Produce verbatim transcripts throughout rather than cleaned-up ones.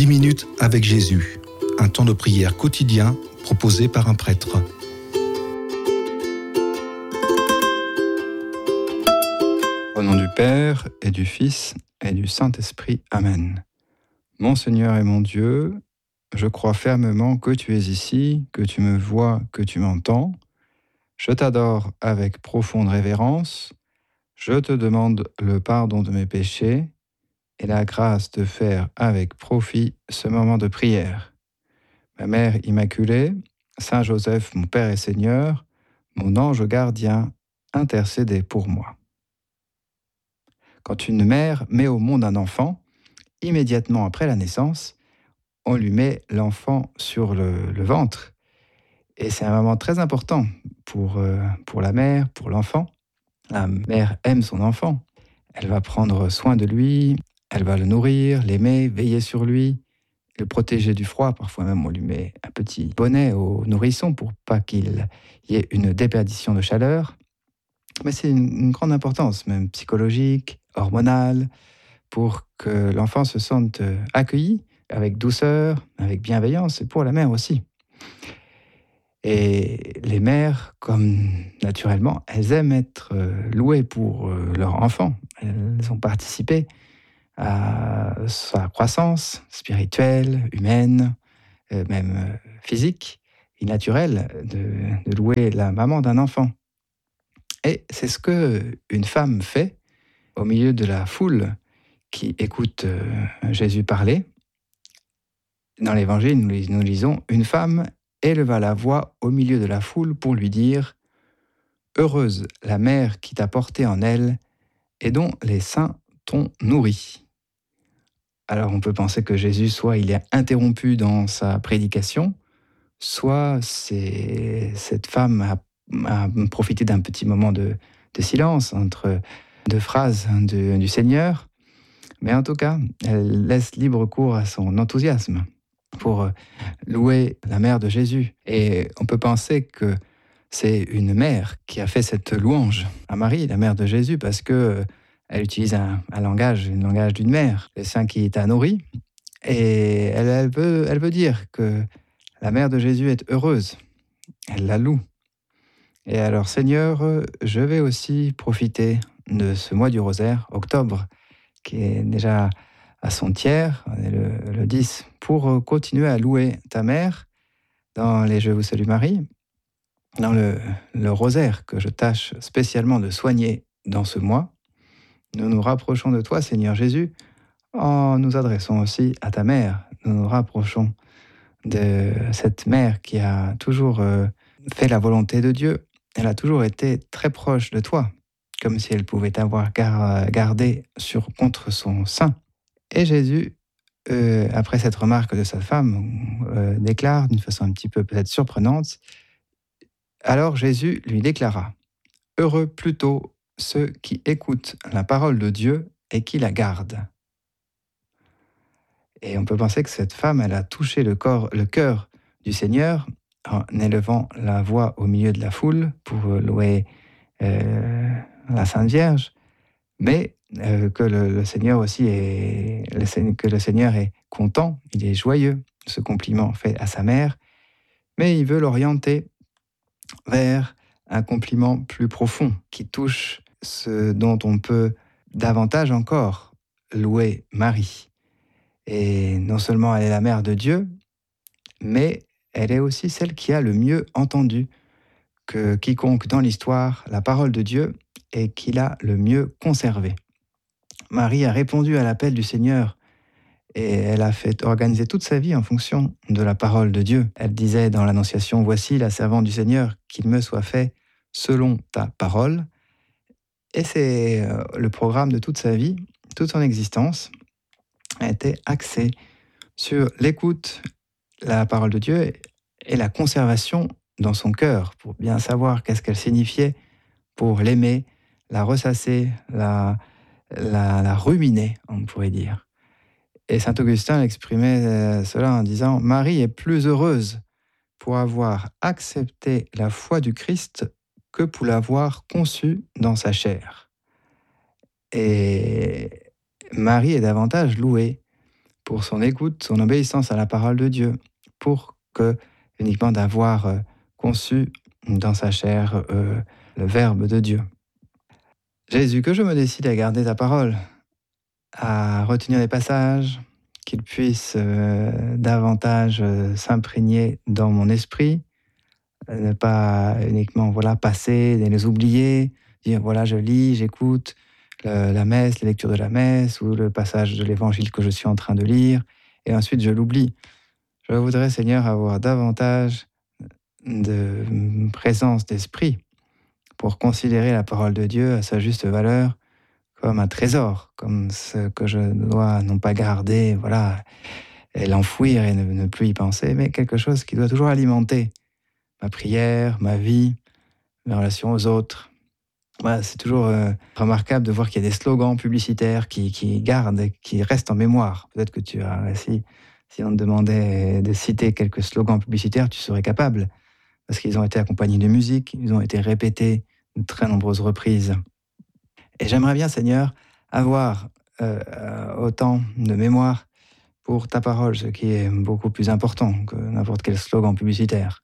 dix minutes avec Jésus, un temps de prière quotidien proposé par un prêtre. Au nom du Père et du Fils et du Saint-Esprit. Amen. Mon Seigneur et mon Dieu, je crois fermement que tu es ici, que tu me vois, que tu m'entends. Je t'adore avec profonde révérence. Je te demande le pardon de mes péchés et la grâce de faire avec profit ce moment de prière. Ma Mère Immaculée, Saint Joseph, mon Père et Seigneur, mon ange gardien, intercédez pour moi. Quand une mère met au monde un enfant, immédiatement après la naissance, on lui met l'enfant sur le, le ventre. Et c'est un moment très important pour, euh, pour la mère, pour l'enfant. La mère aime son enfant. Elle va prendre soin de lui, elle va le nourrir, l'aimer, veiller sur lui, le protéger du froid. Parfois même, on lui met un petit bonnet au nourrisson pour pas qu'il y ait une déperdition de chaleur. Mais c'est une, une grande importance, même psychologique, hormonale, pour que l'enfant se sente accueilli avec douceur, avec bienveillance, et pour la mère aussi. Et les mères, comme naturellement, elles aiment être louées pour leur enfant. Elles ont participé à sa croissance spirituelle, humaine, même physique et naturelle, de, de louer la maman d'un enfant. Et c'est ce qu'une femme fait au milieu de la foule qui écoute Jésus parler. Dans l'Évangile, nous lisons « Une femme éleva la voix au milieu de la foule pour lui dire « Heureuse la mère qui t'a porté en elle et dont les seins t'ont nourri. » Alors on peut penser que Jésus, soit il est interrompu dans sa prédication, soit c'est, cette femme a, a profité d'un petit moment de, de silence entre deux phrases de, du Seigneur. Mais en tout cas, elle laisse libre cours à son enthousiasme pour louer la mère de Jésus. Et on peut penser que c'est une mère qui a fait cette louange à Marie, la mère de Jésus, parce que elle utilise un, un langage, un langage d'une mère, le sein qui t'a nourri. Et elle, elle, veut, elle veut dire que la mère de Jésus est heureuse. Elle la loue. Et alors, Seigneur, je vais aussi profiter de ce mois du rosaire, octobre, qui est déjà à son tiers, on est le, le dix, pour continuer à louer ta mère dans les Je vous salue Marie, dans le, le rosaire que je tâche spécialement de soigner dans ce mois. Nous nous rapprochons de toi, Seigneur Jésus, en nous adressant aussi à ta mère. Nous nous rapprochons de cette mère qui a toujours fait la volonté de Dieu. Elle a toujours été très proche de toi, comme si elle pouvait t'avoir gardé sur, contre son sein. Et Jésus, euh, après cette remarque de sa femme, euh, déclare d'une façon un petit peu peut-être surprenante, alors Jésus lui déclara « Heureux plutôt ceux qui écoutent la parole de Dieu et qui la gardent. » Et on peut penser que cette femme, elle a touché le, corps, le cœur du Seigneur en élevant la voix au milieu de la foule pour louer euh, la Sainte Vierge, mais euh, que le, le Seigneur aussi est, le, que le Seigneur est content, il est joyeux, ce compliment fait à sa mère, mais il veut l'orienter vers un compliment plus profond qui touche ce dont on peut davantage encore louer Marie. Et non seulement elle est la mère de Dieu, mais elle est aussi celle qui a le mieux entendu que quiconque dans l'histoire la parole de Dieu et qui l'a le mieux conservée. Marie a répondu à l'appel du Seigneur et elle a fait organiser toute sa vie en fonction de la parole de Dieu. Elle disait dans l'Annonciation « Voici la servante du Seigneur, qu'il me soit fait selon ta parole ». Et c'est le programme de toute sa vie, toute son existence a été axé sur l'écoute, la parole de Dieu et la conservation dans son cœur pour bien savoir qu'est-ce qu'elle signifiait, pour l'aimer, la ressasser, la, la, la ruminer, on pourrait dire. Et saint Augustin exprimait cela en disant « Marie est plus heureuse pour avoir accepté la foi du Christ que pour l'avoir conçue dans sa chair. » Et Marie est davantage louée pour son écoute, son obéissance à la parole de Dieu, pour que, uniquement d'avoir euh, conçu dans sa chair euh, le Verbe de Dieu. Jésus, que je me décide à garder ta parole, à retenir les passages, qu'ils puissent euh, davantage euh, s'imprégner dans mon esprit, euh, ne pas uniquement voilà, passer et les oublier, dire voilà, je lis, j'écoute le- la messe, la lecture de la messe ou le passage de l'évangile que je suis en train de lire, et ensuite je l'oublie. Je voudrais, Seigneur, avoir davantage de présence d'esprit pour considérer la parole de Dieu à sa juste valeur comme un trésor, comme ce que je dois non pas garder, voilà, et l'enfouir et ne, ne plus y penser, mais quelque chose qui doit toujours alimenter ma prière, ma vie, mes relations aux autres. Voilà, c'est toujours euh, remarquable de voir qu'il y a des slogans publicitaires qui, qui gardent, qui restent en mémoire. Peut-être que tu as, si, si on te demandait de citer quelques slogans publicitaires, tu serais capable, parce qu'ils ont été accompagnés de musique, ils ont été répétés de très nombreuses reprises. Et j'aimerais bien, Seigneur, avoir euh, autant de mémoire pour ta parole, ce qui est beaucoup plus important que n'importe quel slogan publicitaire.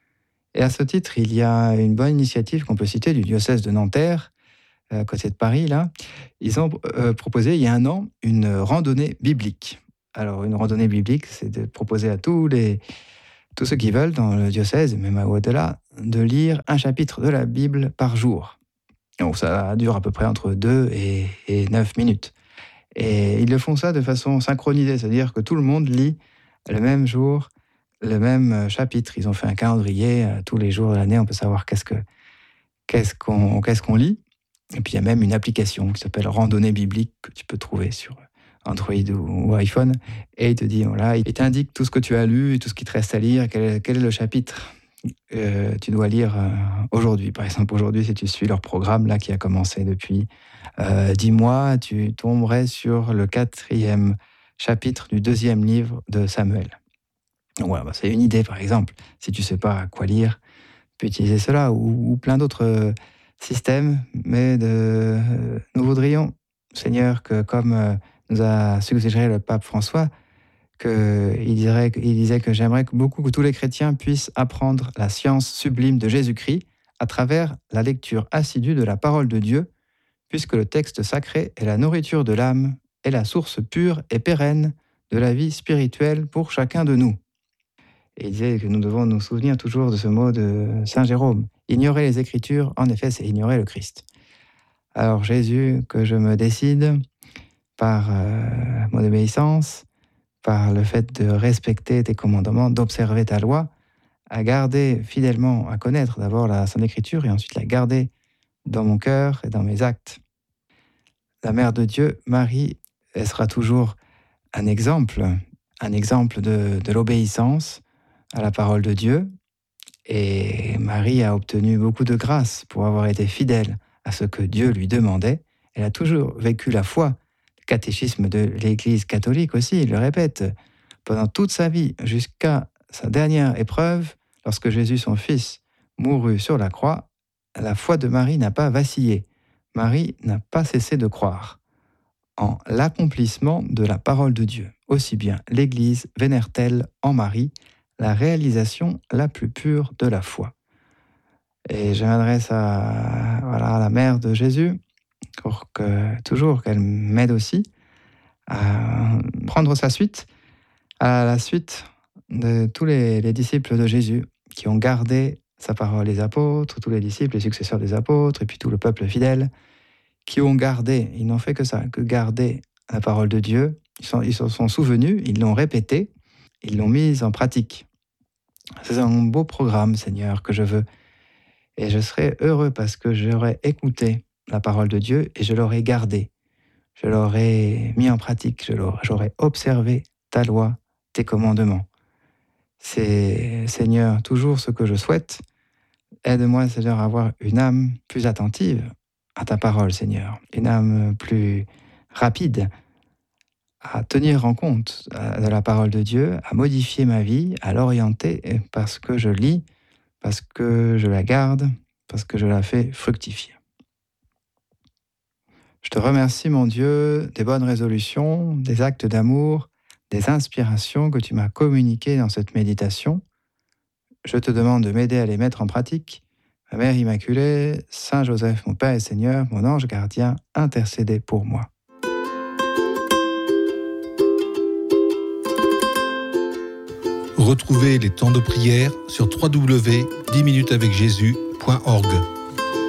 Et à ce titre, il y a une bonne initiative qu'on peut citer du diocèse de Nanterre, à côté de Paris, là. Ils ont euh, proposé, il y a un an, une randonnée biblique. Alors, une randonnée biblique, c'est de proposer à tous, les, tous ceux qui veulent, dans le diocèse, et même au-delà, de lire un chapitre de la Bible par jour. Donc, ça dure à peu près entre deux et, et neuf minutes. Et ils le font ça de façon synchronisée, c'est-à-dire que tout le monde lit le même jour, le même chapitre. Ils ont fait un calendrier, euh, tous les jours de l'année, on peut savoir qu'est-ce, que, qu'est-ce, qu'on, qu'est-ce qu'on lit. Et puis il y a même une application qui s'appelle Randonnée biblique que tu peux trouver sur Android ou, ou iPhone. Et il te dit, voilà, il t'indique tout ce que tu as lu et tout ce qui te reste à lire, quel est, quel est le chapitre euh, tu dois lire euh, aujourd'hui. Par exemple, aujourd'hui, si tu suis leur programme là qui a commencé depuis euh, dix mois, tu tomberais sur le quatrième chapitre du deuxième livre de Samuel. Donc voilà, bah, c'est une idée, par exemple. Si tu ne sais pas quoi lire, tu peux utiliser cela ou, ou plein d'autres euh, systèmes. Mais de, euh, nous voudrions, Seigneur, que comme euh, nous a suggéré le pape François, qu'il dirait, il disait que j'aimerais que beaucoup que tous les chrétiens puissent apprendre la science sublime de Jésus-Christ à travers la lecture assidue de la parole de Dieu, puisque le texte sacré est la nourriture de l'âme et la source pure et pérenne de la vie spirituelle pour chacun de nous. Et il disait que nous devons nous souvenir toujours de ce mot de Saint Jérôme. Ignorer les Écritures, en effet, c'est ignorer le Christ. Alors Jésus, que je me décide par euh, mon obéissance, par le fait de respecter tes commandements, d'observer ta loi, à garder fidèlement, à connaître d'abord la Sainte Écriture et ensuite la garder dans mon cœur et dans mes actes. La Mère de Dieu, Marie, elle sera toujours un exemple, un exemple de, de l'obéissance à la parole de Dieu. Et Marie a obtenu beaucoup de grâce pour avoir été fidèle à ce que Dieu lui demandait. Elle a toujours vécu la foi. Le catéchisme de l'Église catholique aussi, il le répète, pendant toute sa vie, jusqu'à sa dernière épreuve, lorsque Jésus, son Fils, mourut sur la croix, la foi de Marie n'a pas vacillé. Marie n'a pas cessé de croire en l'accomplissement de la parole de Dieu. Aussi bien l'Église vénère-t-elle en Marie la réalisation la plus pure de la foi. Et je m'adresse à, voilà, à la mère de Jésus, pour que, toujours qu'elle m'aide aussi à prendre sa suite, à la suite de tous les, les disciples de Jésus qui ont gardé sa parole, les apôtres, tous les disciples, les successeurs des apôtres, et puis tout le peuple fidèle, qui ont gardé, ils n'ont fait que ça, que garder la parole de Dieu. Ils s'en ils sont souvenus, ils l'ont répétée, ils l'ont mise en pratique. C'est un beau programme, Seigneur, que je veux. Et je serai heureux parce que j'aurai écouté la parole de Dieu et je l'aurai gardée. Je l'aurai mis en pratique, je l'aurai, j'aurai observé ta loi, tes commandements. C'est, Seigneur, toujours ce que je souhaite. Aide-moi, Seigneur, à avoir une âme plus attentive à ta parole, Seigneur. Une âme plus rapide à tenir en compte de la parole de Dieu, à modifier ma vie, à l'orienter parce que je lis, parce que je la garde, parce que je la fais fructifier. Je te remercie, mon Dieu, des bonnes résolutions, des actes d'amour, des inspirations que tu m'as communiquées dans cette méditation. Je te demande de m'aider à les mettre en pratique. Ma Mère Immaculée, Saint Joseph, mon Père et Seigneur, mon ange gardien, intercédez pour moi. Retrouvez les temps de prière sur w w w point dix minutes avec jésus point org.